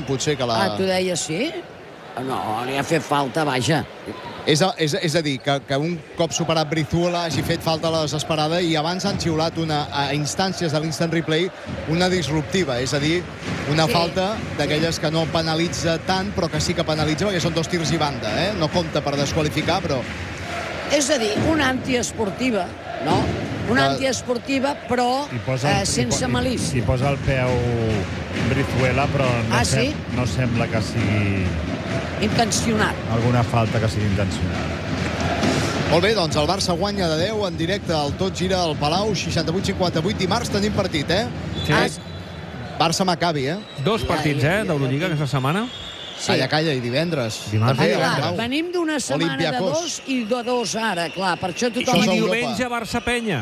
potser que la... Ah, tu deies sí? No, li ha fet falta, vaja. És a dir, que un cop superat Brizuela hagi fet falta a la desesperada i abans han xiulat a instàncies de l'instant replay una disruptiva, és a dir, una falta d'aquelles que no penalitza tant, però que sí que penalitza perquè són 2 tirs i banda, no compta per desqualificar, però... És a dir, una antiesportiva, no? Una antiesportiva, però sense malícia. I posa el peu Brizuela, però no sembla que sigui... intencionat. Alguna falta que sigui intencionada. Molt bé, doncs el Barça guanya de 10 en directe al Tot Gira al Palau, 68-58. Dimarts tenim partit, Sí. Barça-Maccabi, 2 partits, d'Eurolliga aquesta setmana. Sí. Calla, i divendres. Venim d'una setmana de 2 i de 2 ara, clar, per això tothom... I diumenge Barça-Penya.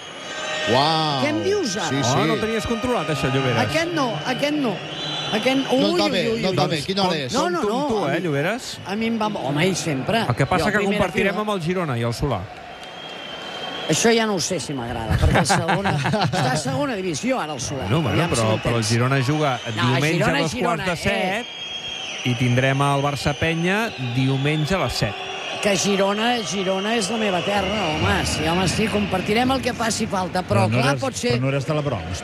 Uau! Què em dius ara? Oh, no tenies controlat, això, Lloberes. Aquest no. No et va bé, quina hora és? No. Tu, Lloberes? A mi em va... Home, i sempre. El que passa que compartirem amb el Girona i el Solà. Això ja no ho sé si m'agrada, perquè està a segona divisió ara el Solà. Però el Girona juga diumenge a les 6:45 i tindrem el Barça-Penya diumenge a les 7. Que Girona és la meva terra, home, sí, compartirem el que faci falta, però clar, pot ser... Però no eres de la Bronx,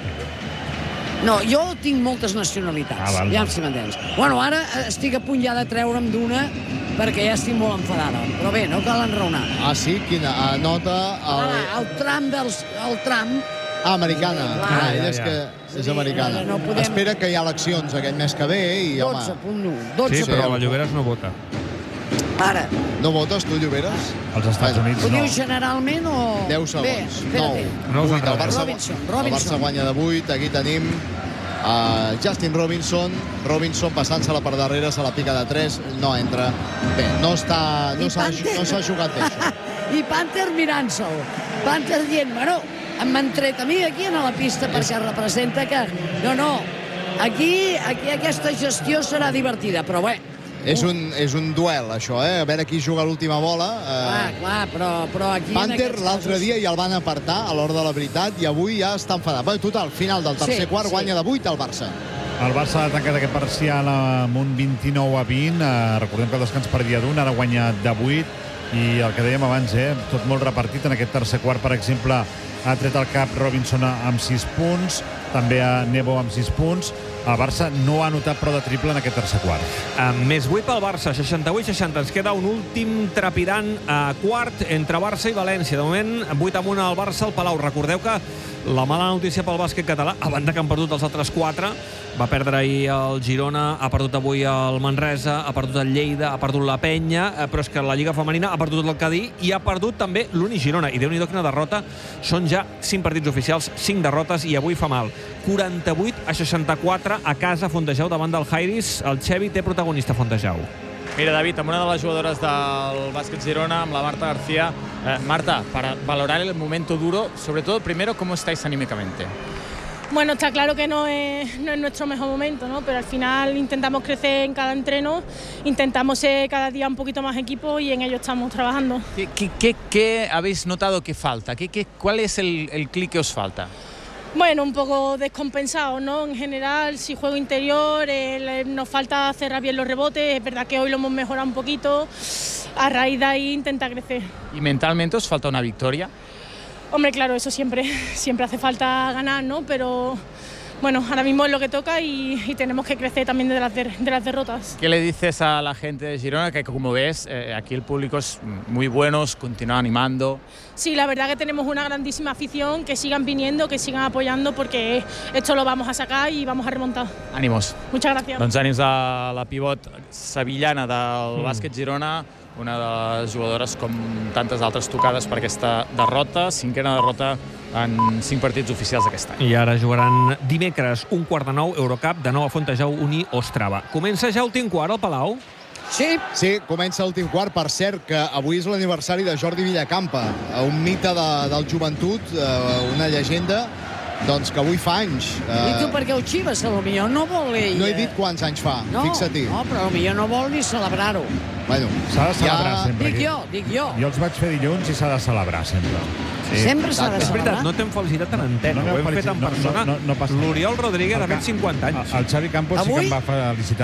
No, jo tinc moltes nacionalitats, ja si m'entens. Bueno, ara estic a punt ja de treure'm d'una, perquè ja estic molt enfadada. Però bé, no cal enraonar. Ah, sí? Quina? Nota... El tram... americana. És que és americana. Espera que hi ha eleccions aquest mes que ve i, home... 12.1. Sí, però la Lloberes no vota. Ara. No votes, tu, Lloberes? Als Estats Units no. Ho dius generalment o... 10 segons. 9. Robinson. El Barça guanya de 8. Aquí tenim Justin Robinson passant-se-la per darrere, se la pica de 3, no entra. Bé, no s'ha jugat bé, això. I Panther mirant-se'l. Panther dient, bueno, m'han tret a mi aquí a la pista perquè representa que... No, aquí aquesta gestió serà divertida, però bé. És un duel, això, a veure qui juga l'última bola. Clar, però aquí... Panther l'altre dia ja el van apartar a l'hora de la veritat i avui ja està enfadat. Bé, total, final del tercer quart, guanya de 8 al Barça. El Barça ha tancat aquest parcial amb un 29-20. Recordem que el descans perdia d'1, ara guanya de 8. I el que dèiem abans, tot molt repartit en aquest tercer quart. Per exemple, ha tret al cap Robinson amb 6 punts, també a Nebo amb 6 punts. El Barça no ha notat prou de triple en aquest tercer quart. Més 8 pel Barça, 68-60. Ens queda un últim trepidant quart entre Barça i València. De moment, 8-1 al Barça al Palau. Recordeu que la mala notícia pel bàsquet català, a banda que han perdut els altres 4, va perdre ahir el Girona, ha perdut avui el Manresa, ha perdut el Lleida, ha perdut la Penya, però és que la Lliga Femenina ha perdut el Cadí i ha perdut també l'Uni Girona. I Déu-n'hi-do quina derrota. Són ja 5 partits oficials, 5 derrotes i avui fa mal. 48-64 a casa Fontejau davant del Jairis. El Xevi té protagonista Fontejau. Mira, David, amb una de les jugadoras del Básquet Girona, amb la Marta García. Marta, para valorar el momento duro, sobre todo, primero, ¿cómo estáis anímicamente? Bueno, está claro que no es nuestro mejor momento, ¿no? Pero al final intentamos crecer en cada entreno, intentamos ser cada día un poquito más equipo y en ello estamos trabajando. ¿Qué habéis notado que falta? ¿Cuál es el clic que os falta? Bueno, un poco descompensado, ¿no? En general, si juego interior, nos falta cerrar bien los rebotes. Es verdad que hoy lo hemos mejorado un poquito. A raíz de ahí intenta crecer. ¿Y mentalmente os falta una victoria? Hombre, claro, eso siempre hace falta ganar, ¿no? Pero bueno, ahora mismo es lo que toca y tenemos que crecer también de las derrotas. ¿Qué le dices a la gente de Girona? Que como ves, aquí el público es muy bueno, os continúa animando. Sí, la verdad que tenemos una grandísima afición, que sigan viniendo, que sigan apoyando, porque esto lo vamos a sacar y vamos a remontar. Ànimos. Muchas gracias. Doncs ànims a la pivot sevillana del bàsquet Girona, una de les jugadores com tantes altres tocades per aquesta derrota, 5a derrota en 5 partits oficials d'aquest any. I ara jugaran dimecres, 8:45, Eurocup, de nou a Fontejau, Uni, Ostrava. Comença ja l'últim quart al Palau? Sí, comença l'últim quart. Per cert, que avui és l'aniversari de Jordi Villacampa, un mite del joventut, una llegenda, doncs que avui fa anys. I tu per què ho xives? Potser no vol ell... No he dit quants anys fa, fixa-t'hi. No, però potser no vol ni celebrar-ho. Bueno, s'ha de celebrar sempre. Dic jo. Jo els vaig fer dilluns i s'ha de celebrar sempre. Sí. Sempre s'ha de celebrar. És veritat, no t'hem felicitat en antena, ho hem fet en persona. No passa. L'Oriol Rodríguez ha fet 50 anys. El Xavi Campos sí que em va felicitar